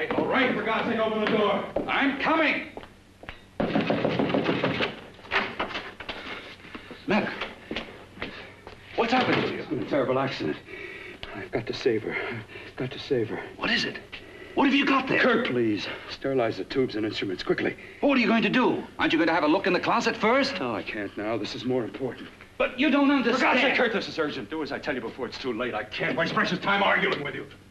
all right. For God's sake, open the door. I'm coming. Mac, what's happened to you? It's been a terrible accident. I've got to save her. I've got to save her. What is it? What have you got there? Kirk, please. Sterilize the tubes and instruments, quickly. What are you going to do? Aren't you going to have a look in the closet first? No, I can't now. This is more important. But you don't understand. For God's sake, Kurt, this is urgent. Do as I tell you before it's too late. I can't waste precious time arguing with you.